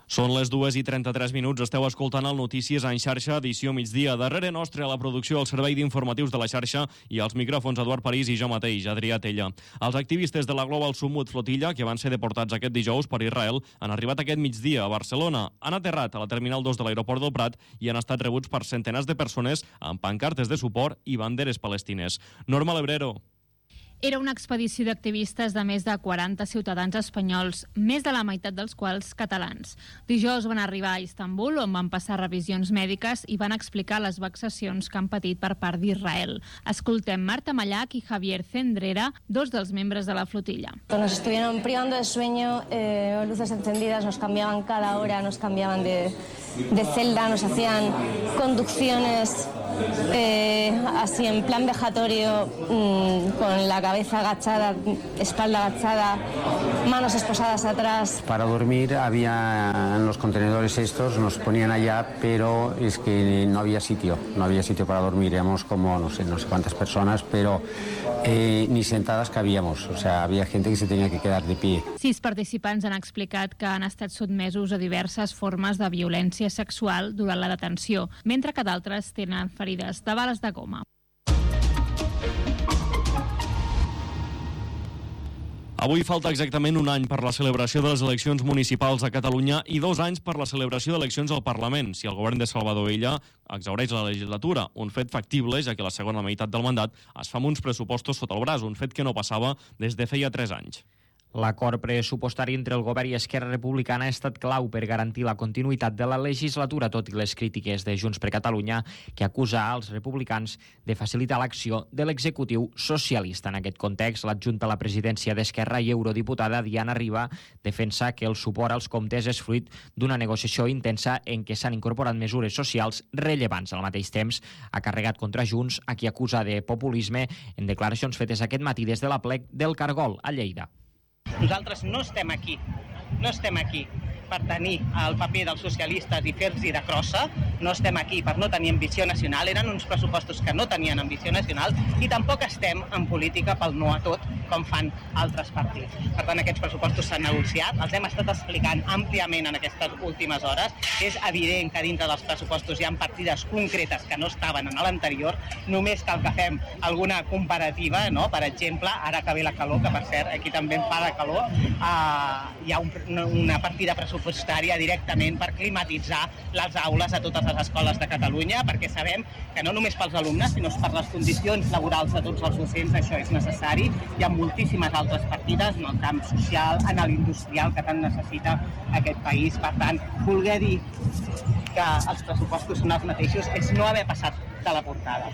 Són les 2:33, esteu escoltant el Notícies en xarxa, edició migdia. Darrere nostre a la producció el servei d'informatius de la xarxa i als micròfons Eduard París i jo mateix, Adrià Tella. Els activistes de la Global Summit Flotilla, que van ser deportats aquest dijous per Israel, han arribat aquest migdia a Barcelona. Han aterrat a la Terminal 2 de l'aeroport del Prat i han estat rebuts per centenars de persones amb pancartes de suport i banderes palestines. Norma Lebrero. Era una expedició d'activistes de més de 40 ciutadans espanyols, més de la meitat dels quals catalans. Dijous van arribar a Istanbul, on van passar revisions mèdiques i van explicar les vexacions que han patit per part d'Israel. Escoltem Marta Mallac i Javier Cendrera, dos dels membres de la flotilla. Nos estuvieron privando de sueño, luces encendidas, nos cambiaban cada hora, nos cambiaban de celda, nos hacían conducciones así en plan vejatorio, con la cabeza agachada, espalda agachada, manos esposadas atrás. Para dormir había en los contenedores estos, nos ponían allá, pero es que no había sitio para dormir. Éramos como no sé cuántas personas, pero ni sentadas cabíamos, o sea, había gente que se tenía que quedar de pie. 6 participants han explicat que han estat sotmesos a diverses formes de violència sexual durant la detenció, mentre que d'altres tenen ferides de bales de goma. Avui falta exactament un any per la celebració de les eleccions municipals a Catalunya i 2 anys per la celebració d'eleccions al Parlament, si el govern de Salvador Illa exhaureix la legislatura, un fet factible, ja que la segona meitat del mandat es fa amb uns pressupostos sota el braç, un fet que no passava des de feia 3 anys. L'acord pressupostari entre el govern i Esquerra Republicana ha estat clau per garantir la continuïtat de la legislatura, tot i les crítiques de Junts per Catalunya, que acusa als republicans de facilitar l'acció de l'executiu socialista. En aquest context, l'adjunta a la presidència d'Esquerra i eurodiputada Diana Riba defensa que el suport als comptes és fruit d'una negociació intensa en què s'han incorporat mesures socials rellevants. Al mateix temps, ha carregat contra Junts, a qui acusa de populisme en declaracions fetes aquest matí des de la plec del Cargol, a Lleida. Nosaltres no estem aquí per tenir el paper dels socialistes i fer-los de crossa, no estem aquí per no tenir ambició nacional, eren uns pressupostos que no tenien ambició nacional i tampoc estem en política pel no a tot, com fan altres partits. Per tant, aquests pressupostos s'han negociat, els hem estat explicant àmpliament en aquestes últimes hores. És evident que dintre dels pressupostos hi ha partides concretes que no estaven en l'anterior, només cal que fem alguna comparativa, no? Per exemple, ara que ve la calor, que per cert, aquí també en fa de calor, hi ha una partida pressupostària directament per climatitzar les aules a totes les escoles de Catalunya, perquè sabem que no només pels alumnes, sinó per les condicions laborals de tots els docents això és necessari. Hi ha moltíssimes altres partides en el camp social, en l'industrial, que tant necessita aquest país. Per tant, voler dir que els pressupostos són els mateixos és no haver passat de la portada.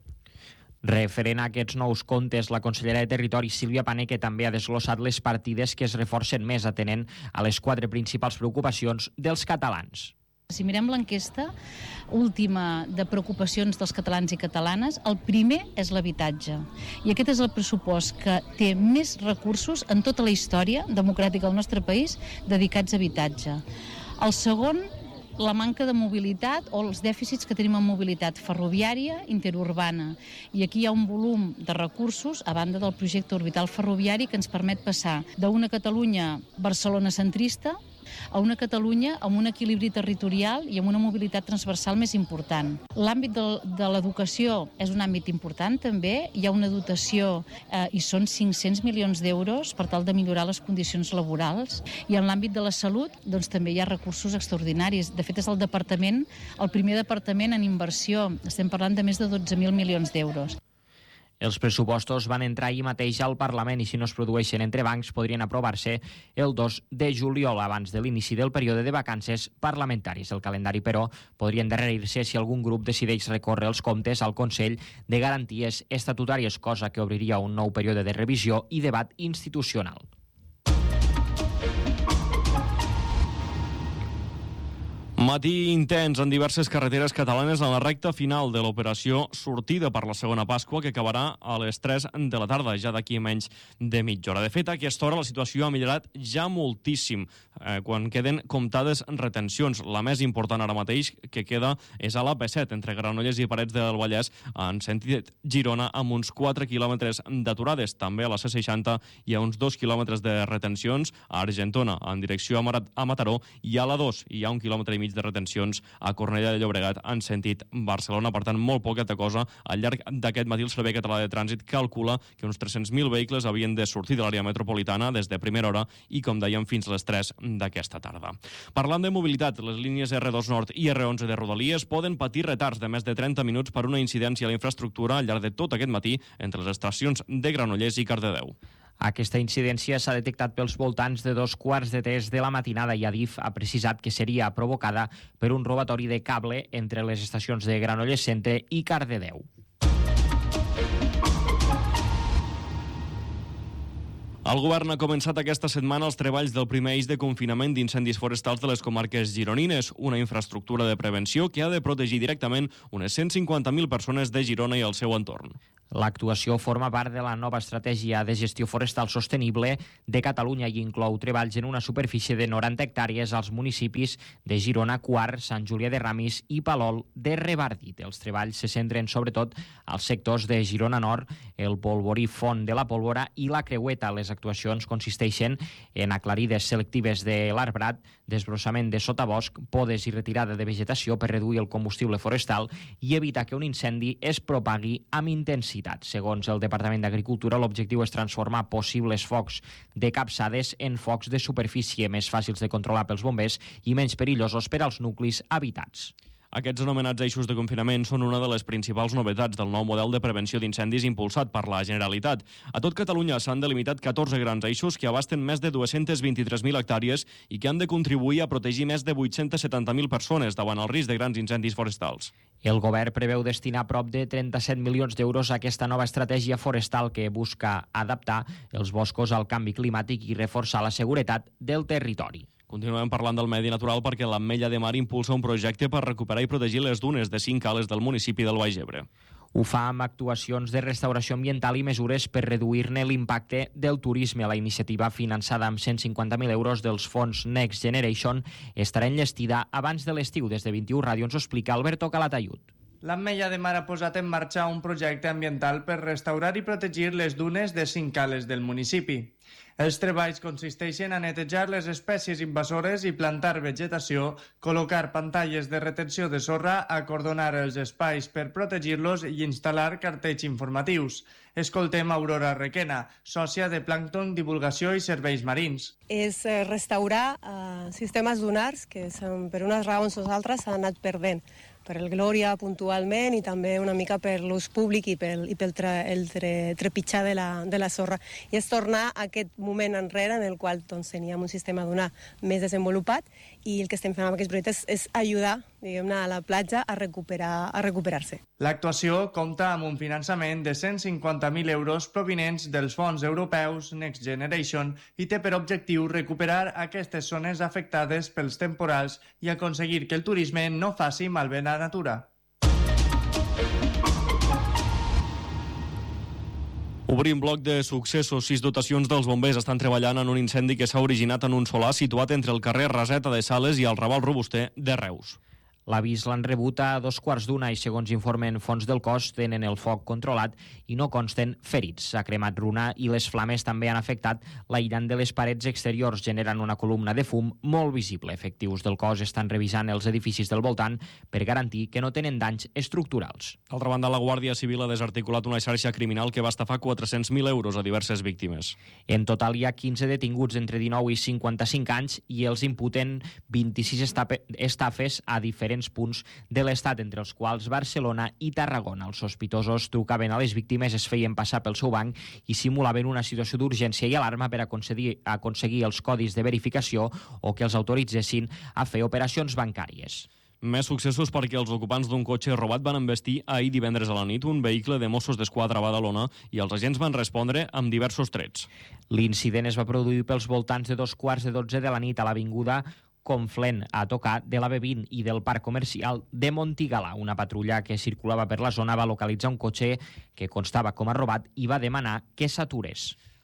Referent a aquests nous comptes, la consellera de Territori, Sílvia Paneque, també ha desglossat les partides que es reforcen més atenent a les 4 principals preocupacions dels catalans. Si mirem l'enquesta última de preocupacions dels catalans i catalanes, el primer és l'habitatge. I aquest és el pressupost que té més recursos en tota la història democràtica del nostre país dedicats a habitatge. El segon, la manca de mobilitat o els dèficits que tenim en mobilitat ferroviària interurbana. I aquí hi ha un volum de recursos, a banda del projecte orbital ferroviari, que ens permet passar d'una Catalunya barcelonacentrista a una Catalunya amb un equilibri territorial i amb una mobilitat transversal més important. L'àmbit de l'educació és un àmbit important també, hi ha una dotació i són 500 milions d'euros per tal de millorar les condicions laborals, i en l'àmbit de la salut doncs també hi ha recursos extraordinaris. De fet, és el primer departament en inversió, estem parlant de més de 12.000 milions d'euros. Els pressupostos van entrar ahir mateix al Parlament i si no es produeixen entrebancs podrien aprovar-se el 2 de juliol abans de l'inici del període de vacances parlamentaris. El calendari, però, podria endarrerir-se si algun grup decideix recórrer els comptes al Consell de Garanties Estatutàries, cosa que obriria un nou període de revisió i debat institucional. Matí intens en diverses carreteres catalanes en la recta final de l'operació sortida per la segona Pasqua, que acabarà a les 3 de la tarda, ja d'aquí menys de mitja hora. De fet, a aquesta hora la situació ha millorat ja moltíssim. quan queden comptades retencions. La més important ara mateix que queda és a l'AP7, entre Granollers i Parets del Vallès, en sentit Girona, amb uns 4 quilòmetres d'aturades. També a la C60 hi ha uns 2 quilòmetres de retencions a Argentona, en direcció a Mataró, i a la 2 hi ha 1,5 quilòmetres de retencions a Cornellà de Llobregat, en sentit Barcelona. Per tant, molt poqueta cosa. Al llarg d'aquest matí el Servei Català de Trànsit calcula que uns 300.000 vehicles havien de sortir de l'àrea metropolitana des de primera hora i, com dèiem, fins a les 3 d'aquesta tarda. Parlant de mobilitat, les línies R2 Nord i R11 de Rodalies poden patir retards de més de 30 minuts per una incidència a la infraestructura al llarg de tot aquest matí entre les estacions de Granollers i Cardedeu. Aquesta incidència s'ha detectat pels voltants de 2:15 de la matinada i Adif ha precisat que seria provocada per un robatori de cable entre les estacions de Granollers Centre i Cardedeu. El govern ha començat aquesta setmana els treballs del primer eix de confinament d'incendis forestals de les comarques gironines, una infraestructura de prevenció que ha de protegir directament unes 150.000 persones de Girona i el seu entorn. L'actuació forma part de la nova estratègia de gestió forestal sostenible de Catalunya i inclou treballs en una superfície de 90 hectàrees als municipis de Girona, Quart, Sant Julià de Ramis i Palol de Revardit. Els treballs se centren sobretot als sectors de Girona Nord, el Polvorí Font de la Pólvora i la Creueta. Les actuacions consisteixen en aclarides selectives de l'arbrat, desbrossament de sotabosc, podes i retirada de vegetació per reduir el combustible forestal i evitar que un incendi es propagui amb intensitat. Segons el Departament d'Agricultura, l'objectiu és transformar possibles focs de capçades en focs de superfície més fàcils de controlar pels bombers i menys perillosos per als nuclis habitats. Aquests anomenats eixos de confinament són una de les principals novetats del nou model de prevenció d'incendis impulsat per la Generalitat. A tot Catalunya s'han delimitat 14 grans eixos que abasten més de 223.000 hectàrees i que han de contribuir a protegir més de 870.000 persones davant el risc de grans incendis forestals. El govern preveu destinar prop de 37 milions d'euros a aquesta nova estratègia forestal que busca adaptar els boscos al canvi climàtic i reforçar la seguretat del territori. Continuem parlant del medi natural perquè l'Ametlla de Mar impulsa un projecte per recuperar i protegir les dunes de 5 cales del municipi del Baix Ebre. Ho fa amb actuacions de restauració ambiental i mesures per reduir-ne l'impacte del turisme. La iniciativa, finançada amb 150.000 euros dels fons Next Generation, estarà enllestida abans de l'estiu. Des de 21 Ràdio ens ho explica Alberto Calatayud. L'Ametlla de Mar ha posat en marxa un projecte ambiental per restaurar i protegir les dunes de 5 cales del municipi. Els treballs consisteixen a netejar les espècies invasores i plantar vegetació, col·locar pantalles de retenció de sorra, acordonar els espais per protegir-los i instal·lar cartells informatius. Escoltem Aurora Requena, sòcia de Plàncton, Divulgació i Serveis Marins. És restaurar sistemes dunars que per unes raons o altres s'han anat perdent. Per el Glòria puntualment i també una mica per l'ús públic i pel trepitjar de la sorra. I és tornar a aquest moment enrere en el qual teníem un sistema dunar més desenvolupat i el que estem fent amb aquests projectes és ajudar, diguem-ne, a la platja a recuperar-se. L'actuació compta amb un finançament de 150.000 euros provinents dels fons europeus Next Generation i té per objectiu recuperar aquestes zones afectades pels temporals i aconseguir que el turisme no faci malbé la natura. Obrim bloc de successos. 6 dotacions dels bombers estan treballant en un incendi que s'ha originat en un solar situat entre el carrer Raseta de Sales i el Raval Robuster de Reus. L'avís l'han rebut a 2:15 i, segons informen fonts del cos, tenen el foc controlat i no consten ferits. S'ha cremat runa i les flames també han afectat l'aïllant de les parets exteriors, generant una columna de fum molt visible. Efectius del cos estan revisant els edificis del voltant per garantir que no tenen danys estructurals. D'altra banda, la Guàrdia Civil ha desarticulat una xarxa criminal que va estafar 400.000 euros a diverses víctimes. En total hi ha 15 detinguts entre 19 i 55 anys i els imputen 26 estafes a diferents punts de l'Estat, entre els quals Barcelona i Tarragona. Els sospitosos trucaven a les víctimes, es feien passar pel seu banc i simulaven una situació d'urgència i alarma per aconseguir els codis de verificació o que els autoritzessin a fer operacions bancàries. Més successos perquè els ocupants d'un cotxe robat van embestir ahir divendres a la nit un vehicle de Mossos d'Esquadra a Badalona i els agents van respondre amb diversos trets. L'incident es va produir pels voltants de 11:15 de la nit a l'avinguda Conflent, a tocar de la B20 i del parc comercial de Montigalà. Una patrulla que circulava per la zona va localitzar un cotxe que constava com a robat i va demanar que s'aturés.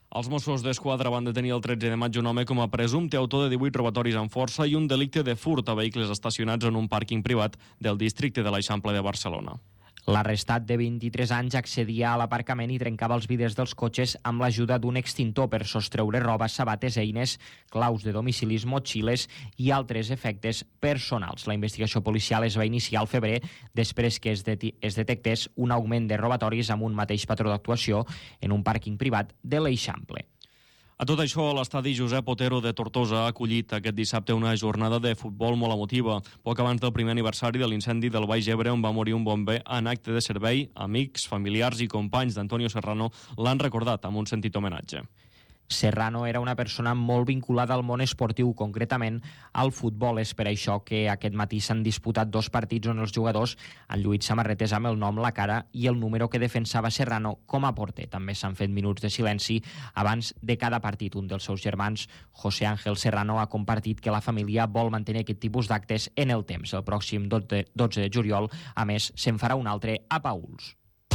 Els Mossos d'Esquadra van detenir el 13 de maig un home com a presumpte autor de 18 robatoris amb força i un delicte de furt a vehicles estacionats en un pàrquing privat del districte de l'Eixample de Barcelona. L'arrestat de 23 anys accedia a l'aparcament i trencava els vidres dels cotxes amb l'ajuda d'un extintor per sostreure roba, sabates, eines, claus de domicilis, motxilles i altres efectes personals. La investigació policial es va iniciar al febrer després que es detectés un augment de robatoris amb un mateix patró d'actuació en un pàrquing privat de l'Eixample. A tot això, l'estadi Josep Otero de Tortosa ha acollit aquest dissabte una jornada de futbol molt emotiva. Poc abans del primer aniversari de l'incendi del Baix Ebre, on va morir un bomber en acte de servei, amics, familiars i companys d'Antonio Serrano l'han recordat amb un sentit homenatge. Serrano era una persona molt vinculada al món esportiu, concretament al futbol. És per això que aquest matí s'han disputat 2 partits on els jugadors han lluït samarretes amb el nom, la cara i el número que defensava Serrano com a porter. També s'han fet minuts de silenci abans de cada partit. Un dels seus germans, José Ángel Serrano, ha compartit que la família vol mantenir aquest tipus d'actes en el temps. El pròxim 12 de juliol, a més, se'n farà un altre a Paüls.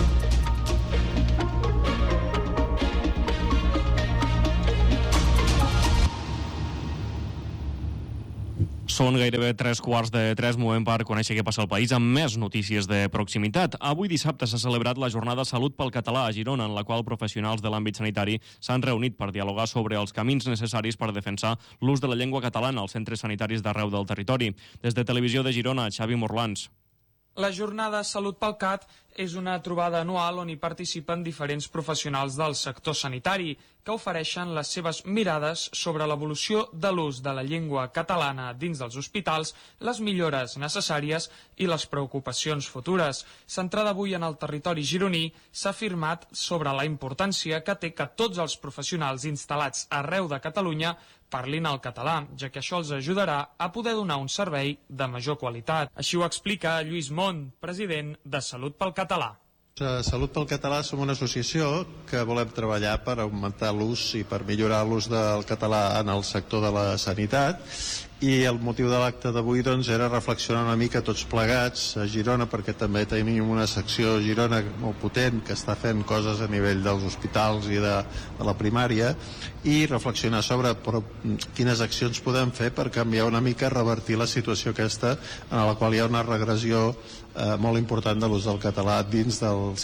Són gairebé 3:45, movem per conèixer què passa al país amb més notícies de proximitat. Avui dissabte s'ha celebrat la jornada Salut pel Català a Girona, en la qual professionals de l'àmbit sanitari s'han reunit per dialogar sobre els camins necessaris per defensar l'ús de la llengua catalana als centres sanitaris d'arreu del territori. Des de Televisió de Girona, Xavi Morlans. La jornada Salut pel Cat és una trobada anual on hi participen diferents professionals del sector sanitari que ofereixen les seves mirades sobre l'evolució de l'ús de la llengua catalana dins dels hospitals, les millores necessàries i les preocupacions futures. Centrada avui en el territori gironí, s'ha afirmat sobre la importància que té que tots els professionals instal·lats arreu de Catalunya parlin el català, ja que això els ajudarà a poder donar un servei de major qualitat. Així ho explica Lluís Mont, president de Salut pel Català. Salut pel Català som una associació que volem treballar per augmentar l'ús i per millorar l'ús del català en el sector de la sanitat, i el motiu de l'acte d'avui doncs, era reflexionar una mica tots plegats a Girona, perquè també tenim una secció a Girona molt potent que està fent coses a nivell dels hospitals i de la primària, i reflexionar sobre quines accions podem fer per canviar una mica, revertir la situació aquesta en la qual hi ha una regressió molt important de l'ús del català dins del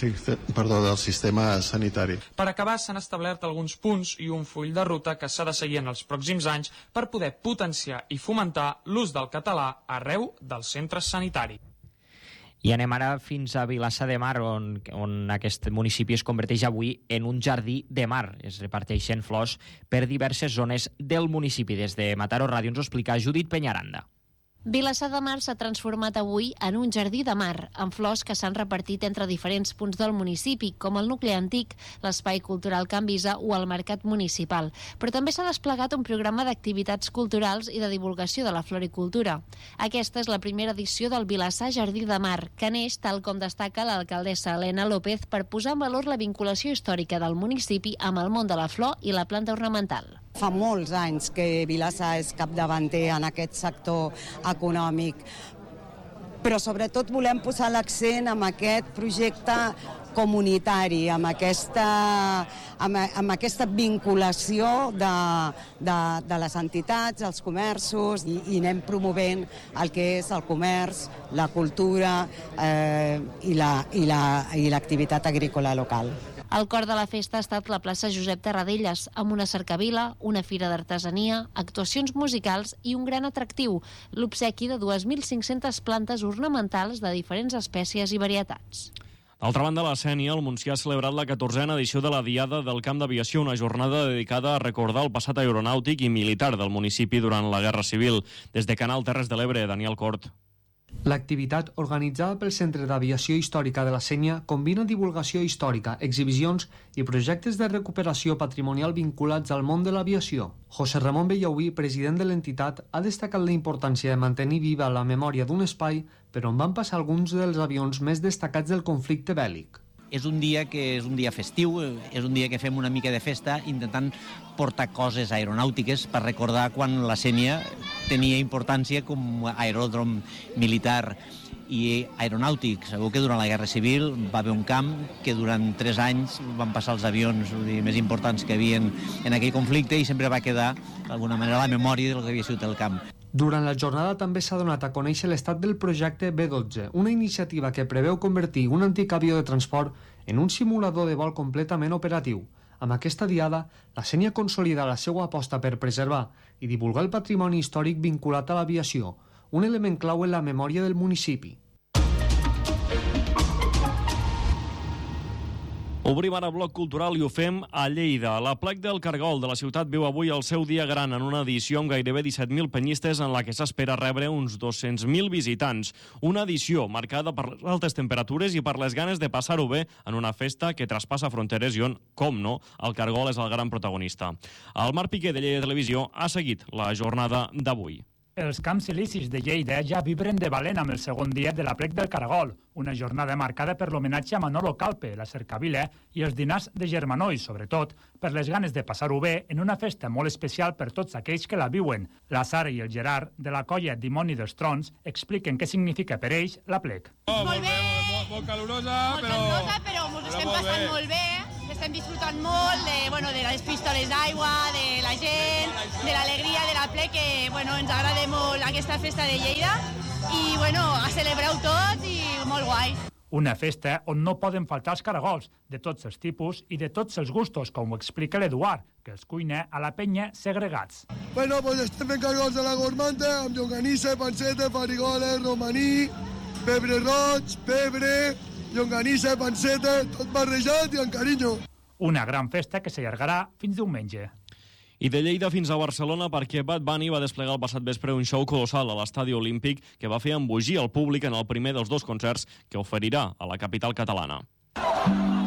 sistema sanitari. Per acabar, s'han establert alguns punts i un full de ruta que s'ha de seguir en els pròxims anys per poder potenciar i fomentar l'ús del català arreu dels centres sanitaris. I anem ara fins a Vilassar de Mar, on aquest municipi es converteix avui en un jardí de mar. Es reparteixen flors per diverses zones del municipi. Des de Mataró Ràdio ens ho explica Judit Peñaranda. Vilassar de Mar s'ha transformat avui en un jardí de mar, amb flors que s'han repartit entre diferents punts del municipi, com el nucli antic, l'espai cultural Can Visa o el mercat municipal. Però també s'ha desplegat un programa d'activitats culturals i de divulgació de la floricultura. Aquesta és la primera edició del Vilassar Jardí de Mar, que neix, tal com destaca l'alcaldessa Elena López, per posar en valor la vinculació històrica del municipi amb el món de la flor i la planta ornamental. Fa molts anys que Vilassar és capdavanter en aquest sector econòmic, però sobretot volem posar l'accent en aquest projecte comunitari, amb aquesta vinculació de les entitats, els comerços, i anem promovent el que és el comerç, la cultura i l'activitat agrícola local. El cor de la festa ha estat la plaça Josep Tarradellas, amb una cercavila, una fira d'artesania, actuacions musicals i un gran atractiu, l'obsequi de 2.500 plantes ornamentals de diferents espècies i varietats. D'altra banda, a la Sénia, el Montsià ha celebrat la 14a edició de la Diada del Camp d'Aviació, una jornada dedicada a recordar el passat aeronàutic i militar del municipi durant la Guerra Civil. Des de Canal Terres de l'Ebre, Daniel Cort. L'activitat, organitzada pel Centre d'Aviació Històrica de la Sénia, combina divulgació històrica, exhibicions i projectes de recuperació patrimonial vinculats al món de l'aviació. José Ramon Bellauí, president de l'entitat, ha destacat la importància de mantenir viva la memòria d'un espai per on van passar alguns dels avions més destacats del conflicte bèl·lic. És un dia que és un dia festiu, és un dia que fem una mica de festa intentant portar coses aeronàutiques per recordar quan la Sénia tenia importància com a aeròdrom militar. i aeronàutic. Segur que durant la Guerra Civil va haver un camp que durant 3 anys van passar els avions més importants que havien en aquell conflicte i sempre va quedar, d'alguna manera, la memòria del que havia sigut el camp. Durant la jornada també s'ha donat a conèixer l'estat del projecte B-12, una iniciativa que preveu convertir un antic avió de transport en un simulador de vol completament operatiu. Amb aquesta diada, la Sénia consolida la seva aposta per preservar i divulgar el patrimoni històric vinculat a l'aviació, un element clau en la memòria del municipi. Obrim ara bloc cultural i ho fem a Lleida. L'Aplec del Cargol de la ciutat viu avui el seu dia gran en una edició amb gairebé 17.000 penyistes en la que s'espera rebre uns 200.000 visitants. Una edició marcada per les altes temperatures i per les ganes de passar-ho bé en una festa que traspassa fronteres i on, com no, el Cargol és el gran protagonista. El Marc Piqué de Lleida Televisió ha seguit la jornada d'avui. Els camps silicis de Lleida ja vibren de valent amb el segon dia de l'Aplec del Cargol, una jornada marcada per l'homenatge a Manolo Calpe, la cercavila i els dinars de Germanó i, sobretot, per les ganes de passar-ho bé en una festa molt especial per tots aquells que la viuen. La Sara i el Gerard, de la colla Dimoni dels Trons, expliquen què significa per ells l'Aplec. Molt bé, molt calorosa, però ens estem passant molt bé. Estem disfrutant molt de les pistoles d'aigua, de la gent, de l'alegria de l'Aplec, que ens agrada molt aquesta festa de Lleida i a celebrar-ho tot i molt guai. Una festa on no poden faltar els caragols, de tots els tipus i de tots els gustos, com ho explica l'Eduard, que els cuina a la penya segregats. Estem fent caragols de la gormanta, amb llonganissa, panceta, farigoles, romaní, pebre roig, pebre, llonganissa, panceta, tot barrejat i amb carinyo. Una gran festa que s'allargarà fins diumenge. I de Lleida fins a Barcelona perquè Bad Bunny va desplegar el passat vespre un show colossal a l'Estadi Olímpic que va fer embogir el públic en el primer dels 2 concerts que oferirà a la capital catalana.